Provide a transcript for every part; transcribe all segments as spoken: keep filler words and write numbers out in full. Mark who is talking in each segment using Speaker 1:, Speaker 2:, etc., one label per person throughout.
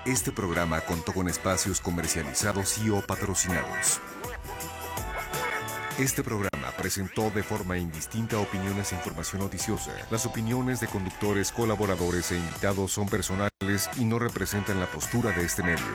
Speaker 1: Este programa contó con espacios comercializados y o patrocinados. Este programa presentó de forma indistinta opiniones e información noticiosa. Las opiniones de conductores, colaboradores e invitados son personales y no representan la postura de este medio.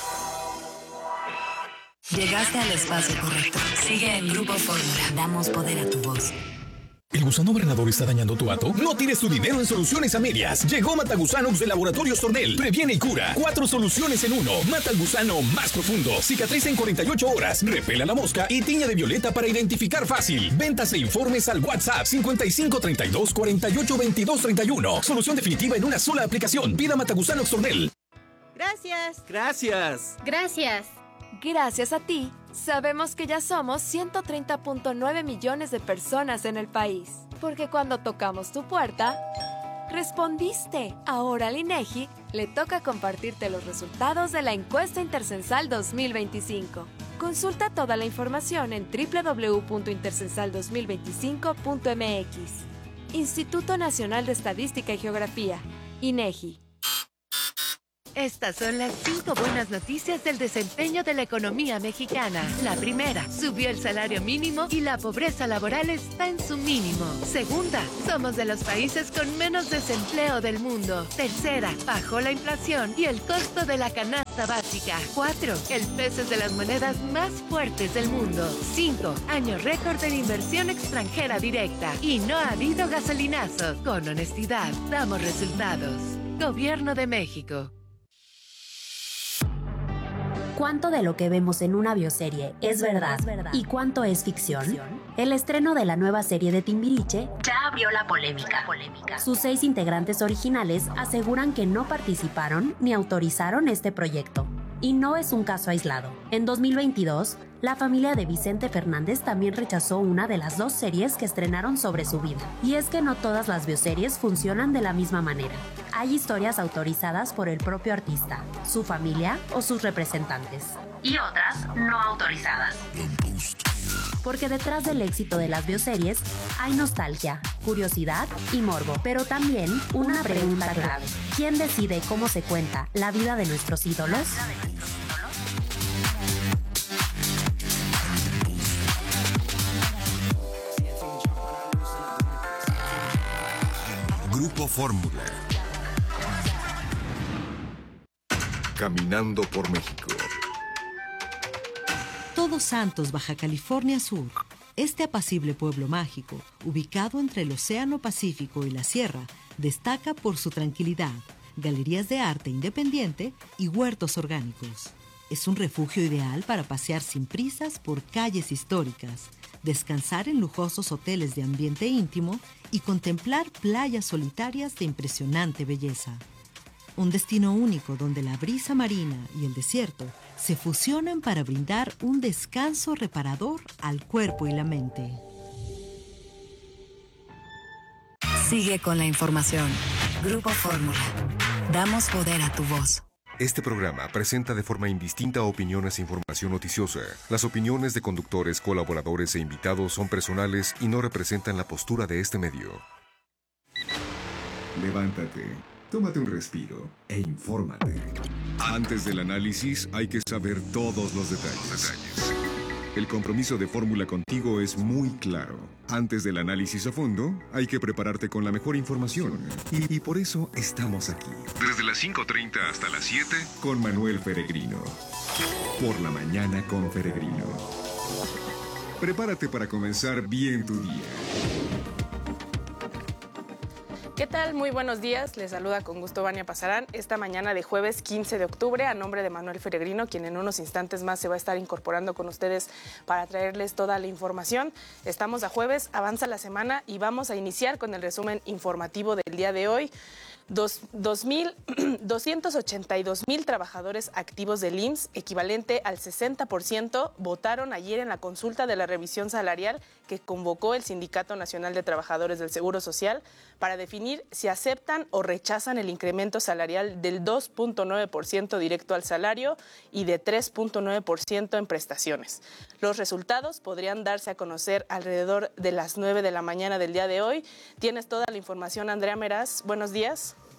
Speaker 2: Llegaste al espacio correcto. Sigue en Grupo Fórmula. Damos poder a tu voz.
Speaker 3: ¿El gusano granador está dañando tu hato? No tires tu dinero en soluciones a medias. Llegó Matagusanox de Laboratorios Tornel. Previene y cura. Cuatro soluciones en uno. Mata al gusano más profundo. Cicatriza en cuarenta y ocho horas. Repela la mosca y tiña de violeta para identificar fácil. Ventas e informes al WhatsApp cincuenta y cinco treinta y dos cuarenta y ocho veintidós treinta y uno. Solución definitiva en una sola aplicación. Pida Matagusanox Tornel.
Speaker 4: Gracias.
Speaker 5: Gracias.
Speaker 6: Gracias.
Speaker 7: Gracias a ti, sabemos que ya somos ciento treinta punto nueve millones de personas en el país. Porque cuando tocamos tu puerta, respondiste. Ahora al INEGI le toca compartirte los resultados de la encuesta Intercensal dos mil veinticinco. Consulta toda la información en doble u doble u doble u punto intercensal dos mil veinticinco punto m x. Instituto Nacional de Estadística y Geografía, INEGI.
Speaker 8: Estas son las cinco buenas noticias del desempeño de la economía mexicana. La primera, subió el salario mínimo y la pobreza laboral está en su mínimo. Segunda, somos de los países con menos desempleo del mundo. Tercera, bajó la inflación y el costo de la canasta básica. Cuatro, el peso es de las monedas más fuertes del mundo. Cinco, año récord de inversión extranjera directa. Y no ha habido gasolinazo. Con honestidad, damos resultados. Gobierno de México.
Speaker 9: ¿Cuánto de lo que vemos en una bioserie es verdad y cuánto es ficción? El estreno de la nueva serie de Timbiriche ya abrió la polémica. Sus seis integrantes originales aseguran que no participaron ni autorizaron este proyecto. Y no es un caso aislado. En dos mil veintidós, la familia de Vicente Fernández también rechazó una de las dos series que estrenaron sobre su vida. Y es que no todas las bioseries funcionan de la misma manera. Hay historias autorizadas por el propio artista, su familia o sus representantes. Y otras no autorizadas. Porque detrás del éxito de las bioseries hay nostalgia, curiosidad y morbo, pero también una pregunta clave. ¿Quién decide cómo se cuenta la vida de nuestros ídolos?
Speaker 1: Grupo Fórmula. Caminando por México.
Speaker 10: Todos Santos, Baja California Sur. Este apacible pueblo mágico, ubicado entre el Océano Pacífico y la Sierra, destaca por su tranquilidad, galerías de arte independiente y huertos orgánicos. Es un refugio ideal para pasear sin prisas por calles históricas, descansar en lujosos hoteles de ambiente íntimo y contemplar playas solitarias de impresionante belleza. Un destino único donde la brisa marina y el desierto se fusionan para brindar un descanso reparador al cuerpo y la mente.
Speaker 2: Sigue con la información. Grupo Fórmula. Damos poder a tu voz.
Speaker 1: Este programa presenta de forma indistinta opiniones e información noticiosa. Las opiniones de conductores, colaboradores e invitados son personales y no representan la postura de este medio.
Speaker 11: Levántate, tómate un respiro e infórmate. Antes del análisis hay que saber todos los detalles. El compromiso de Fórmula contigo es muy claro. Antes del análisis a fondo, hay que prepararte con la mejor información. Y, y por eso estamos aquí. Desde las cinco treinta hasta las siete, con Manuel Peregrino. Por la mañana con Peregrino. Prepárate para comenzar bien tu día.
Speaker 4: ¿Qué tal? Muy buenos días. Les saluda con gusto Vania Pasarán esta mañana de jueves quince de octubre a nombre de Manuel Peregrino, quien en unos instantes más se va a estar incorporando con ustedes para traerles toda la información. Estamos a jueves, avanza la semana y vamos a iniciar con el resumen informativo del día de hoy. Dos, dos mil, doscientos ochenta y dos mil trabajadores activos del I M S S, equivalente al sesenta por ciento, votaron ayer en la consulta de la revisión salarial que convocó el Sindicato Nacional de Trabajadores del Seguro Social para definir si aceptan o rechazan el incremento salarial del dos punto nueve por ciento directo al salario y de tres punto nueve por ciento en prestaciones. Los resultados podrían darse a conocer alrededor de las nueve de la mañana del día de hoy. Tienes toda la información, Andrea Meraz. Buenos días.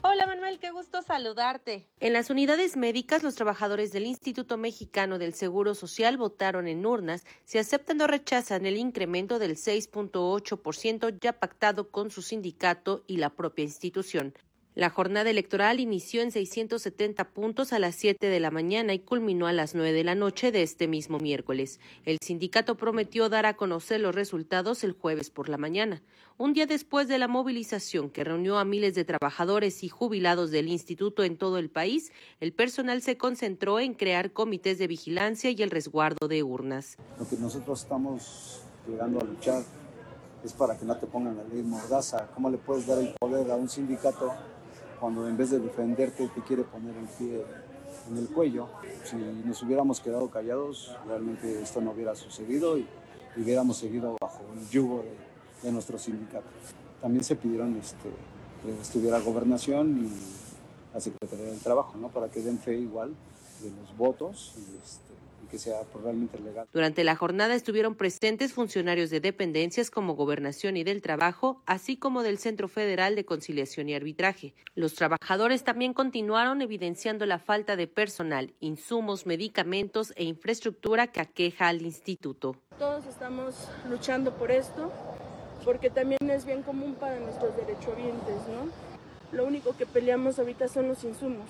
Speaker 5: Hola Manuel, qué gusto saludarte. En las unidades médicas, los trabajadores del Instituto Mexicano del Seguro Social votaron en urnas si aceptan o rechazan el incremento del seis punto ocho por ciento ya pactado con su sindicato y la propia institución. La jornada electoral inició en seiscientos setenta puntos a las siete de la mañana y culminó a las nueve de la noche de este mismo miércoles. El sindicato prometió dar a conocer los resultados el jueves por la mañana, un día después de la movilización que reunió a miles de trabajadores y jubilados del instituto en todo el país. El personal se concentró en crear comités de vigilancia y el resguardo de urnas.
Speaker 6: Lo que nosotros estamos llegando a luchar es para que no te pongan la ley mordaza. ¿Cómo le puedes dar el poder a un sindicato cuando en vez de defenderte te quiere poner el pie en el cuello? Si nos hubiéramos quedado callados, realmente esto no hubiera sucedido y hubiéramos seguido bajo el yugo de, de nuestro sindicato. También se pidieron este, que estuviera Gobernación y la Secretaría del Trabajo, ¿no? Para que den fe igual de los votos y, este, y que sea realmente legal.
Speaker 5: Durante la jornada estuvieron presentes funcionarios de dependencias como Gobernación y del Trabajo, así como del Centro Federal de Conciliación y Arbitraje. Los trabajadores también continuaron evidenciando la falta de personal, insumos, medicamentos e infraestructura que aqueja al instituto.
Speaker 12: Todos estamos luchando por esto, porque también es bien común para nuestros derechohabientes, ¿no? Lo único que peleamos ahorita son los insumos.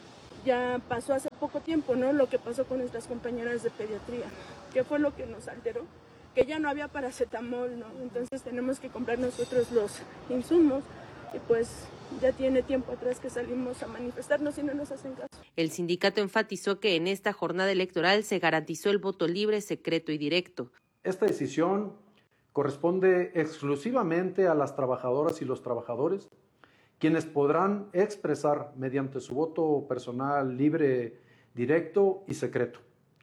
Speaker 12: Ya pasó hace poco tiempo, ¿no? Lo que pasó con nuestras compañeras de pediatría. ¿Qué fue lo que nos alteró? Que ya no había paracetamol, ¿no? Entonces tenemos que comprar nosotros los insumos y pues ya tiene tiempo atrás que salimos a manifestarnos y no nos hacen caso.
Speaker 5: El sindicato enfatizó que en esta jornada electoral se garantizó el voto libre, secreto y directo.
Speaker 13: Esta decisión corresponde exclusivamente a las trabajadoras y los trabajadores, quienes podrán expresar mediante su voto personal libre, directo y secreto.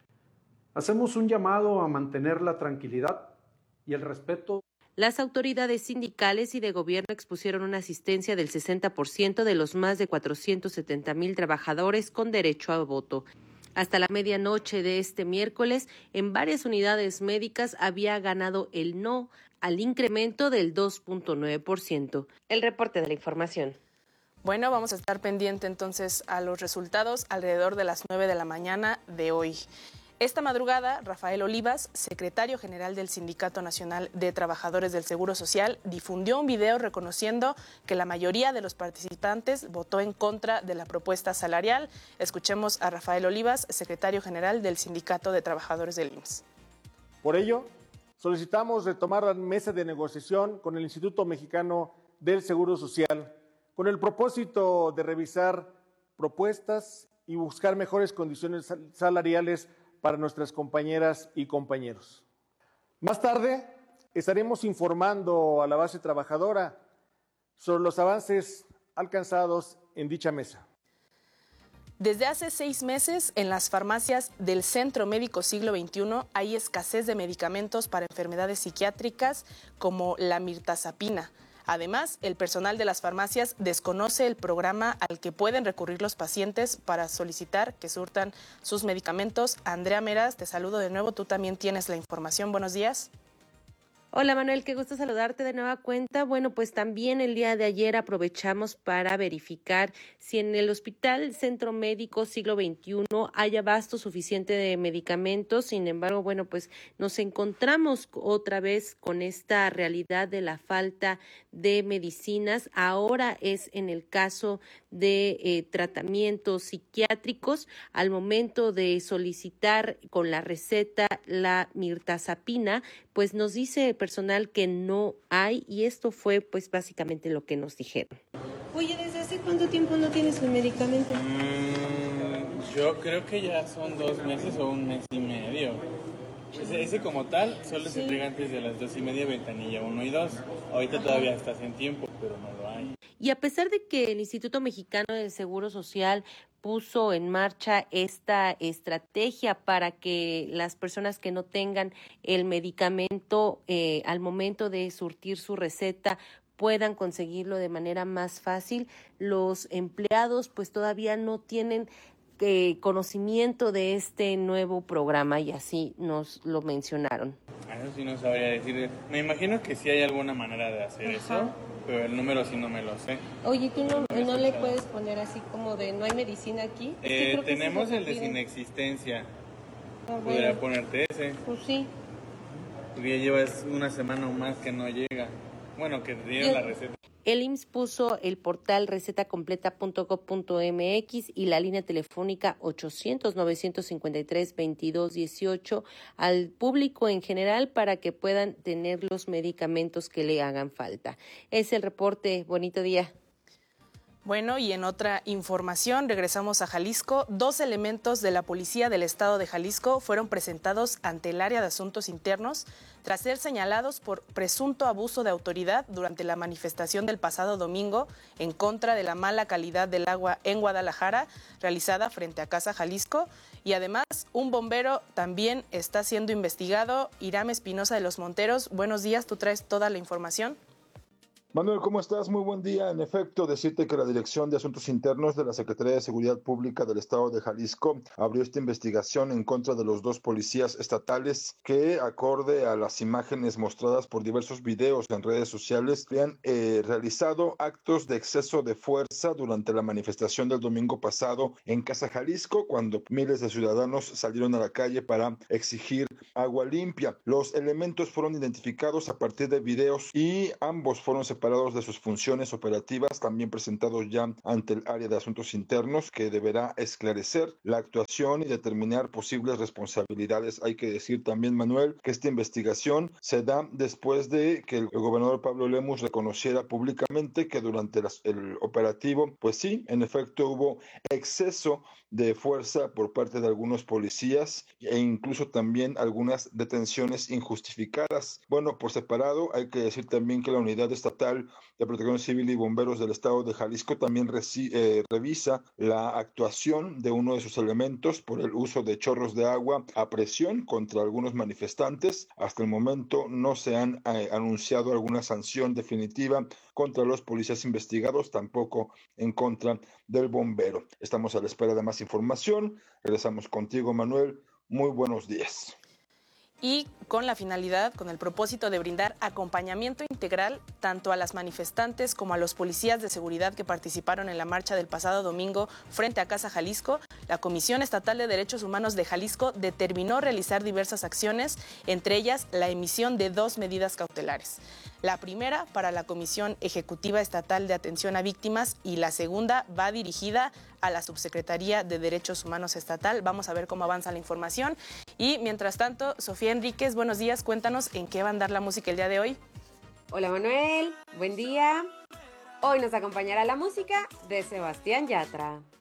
Speaker 13: Hacemos un llamado a mantener la tranquilidad y el respeto.
Speaker 5: Las autoridades sindicales y de gobierno expusieron una asistencia del sesenta por ciento de los más de cuatrocientos setenta mil trabajadores con derecho a voto. Hasta la medianoche de este miércoles, en varias unidades médicas había ganado el no al incremento del dos punto nueve por ciento. El reporte de la información.
Speaker 4: Bueno, vamos a estar pendiente entonces a los resultados alrededor de las nueve de la mañana de hoy. Esta madrugada, Rafael Olivas, secretario general del Sindicato Nacional de Trabajadores del Seguro Social, difundió un video reconociendo que la mayoría de los participantes votó en contra de la propuesta salarial. Escuchemos a Rafael Olivas, secretario general del Sindicato de Trabajadores del I M S S.
Speaker 14: Por ello, solicitamos retomar la mesa de negociación con el Instituto Mexicano del Seguro Social con el propósito de revisar propuestas y buscar mejores condiciones salariales para nuestras compañeras y compañeros. Más tarde estaremos informando a la base trabajadora sobre los avances alcanzados en dicha mesa.
Speaker 4: Desde hace seis meses, en las farmacias del Centro Médico Siglo veintiuno hay escasez de medicamentos para enfermedades psiquiátricas como la mirtazapina. Además, el personal de las farmacias desconoce el programa al que pueden recurrir los pacientes para solicitar que surtan sus medicamentos. Andrea Meras, te saludo de nuevo. Tú también tienes la información. Buenos días.
Speaker 5: Hola Manuel, qué gusto saludarte de nueva cuenta. Bueno, pues también el día de ayer aprovechamos para verificar si en el Hospital Centro Médico Siglo veintiuno hay abasto suficiente de medicamentos. Sin embargo, bueno, pues nos encontramos otra vez con esta realidad de la falta de medicinas. Ahora es en el caso de eh, tratamientos psiquiátricos. Al momento de solicitar con la receta la mirtazapina, pues nos dice personal que no hay, y esto fue pues básicamente lo que nos dijeron.
Speaker 15: Oye, ¿desde hace cuánto tiempo no tienes el medicamento?
Speaker 16: Mm, yo creo que ya son dos meses o un mes y medio. Ese, ese como tal solo sí. Se entrega antes de las dos y media, ventanilla uno y dos. Ahorita Ajá. Todavía estás en tiempo, pero no lo hay.
Speaker 5: Y a pesar de que el Instituto Mexicano del Seguro Social puso en marcha esta estrategia para que las personas que no tengan el medicamento eh, al momento de surtir su receta puedan conseguirlo de manera más fácil, los empleados pues todavía no tienen eh, conocimiento de este nuevo programa y así nos lo mencionaron.
Speaker 16: Eso sí no sabría decir. Me imagino que sí hay alguna manera de hacer Ajá. eso, pero el número sí no me lo sé.
Speaker 5: Oye, ¿tú no, no le puedes poner así como de no hay medicina aquí? Es que
Speaker 16: Eh,
Speaker 5: creo que
Speaker 16: tenemos
Speaker 5: sí
Speaker 16: el de
Speaker 5: piden.
Speaker 16: sin existencia.
Speaker 5: Ah,
Speaker 16: Podría
Speaker 5: bueno.
Speaker 16: ponerte ese.
Speaker 5: Pues sí.
Speaker 16: Porque ya llevas una semana o más que no llega. Bueno, que te dieron la receta.
Speaker 5: El I M S S puso el portal receta completa punto gob punto eme equis y la línea telefónica ochocientos, novecientos cincuenta y tres, veintidós dieciocho al público en general para que puedan tener los medicamentos que le hagan falta. Es el reporte. Bonito día.
Speaker 4: Bueno, y en otra información, regresamos a Jalisco. Dos elementos de la Policía del Estado de Jalisco fueron presentados ante el área de asuntos internos tras ser señalados por presunto abuso de autoridad durante la manifestación del pasado domingo en contra de la mala calidad del agua en Guadalajara, realizada frente a Casa Jalisco. Y además, un bombero también está siendo investigado. Iram Espinosa de los Monteros, buenos días, tú traes toda la información.
Speaker 17: Manuel, ¿cómo estás? Muy buen día. En efecto, decirte que la Dirección de Asuntos Internos de la Secretaría de Seguridad Pública del Estado de Jalisco abrió esta investigación en contra de los dos policías estatales que, acorde a las imágenes mostradas por diversos videos en redes sociales, habían eh, realizado actos de exceso de fuerza durante la manifestación del domingo pasado en Casa Jalisco, cuando miles de ciudadanos salieron a la calle para exigir agua limpia. Los elementos fueron identificados a partir de videos y ambos fueron separados separados de sus funciones operativas, también presentados ya ante el área de asuntos internos, que deberá esclarecer la actuación y determinar posibles responsabilidades. Hay que decir también, Manuel, que esta investigación se da después de que el gobernador Pablo Lemus reconociera públicamente que durante las, el operativo, pues sí, en efecto hubo exceso de fuerza por parte de algunos policías e incluso también algunas detenciones injustificadas. Bueno, por separado, hay que decir también que la Unidad Estatal de Protección Civil y Bomberos del Estado de Jalisco también reci- eh, revisa la actuación de uno de sus elementos por el uso de chorros de agua a presión contra algunos manifestantes. Hasta el momento no se han eh, anunciado alguna sanción definitiva contra los policías investigados, tampoco en contra del bombero. Estamos a la espera de más información. Regresamos contigo, Manuel. Muy buenos días.
Speaker 4: Y con la finalidad, con el propósito de brindar acompañamiento integral tanto a las manifestantes como a los policías de seguridad que participaron en la marcha del pasado domingo frente a Casa Jalisco, la Comisión Estatal de Derechos Humanos de Jalisco determinó realizar diversas acciones, entre ellas la emisión de dos medidas cautelares. La primera para la Comisión Ejecutiva Estatal de Atención a Víctimas y la segunda va dirigida a la Subsecretaría de Derechos Humanos Estatal. Vamos a ver cómo avanza la información. Y mientras tanto, Sofía Enríquez, buenos días. Cuéntanos en qué va a andar la música el día de hoy.
Speaker 18: Hola Manuel, buen día. Hoy nos acompañará la música de Sebastián Yatra.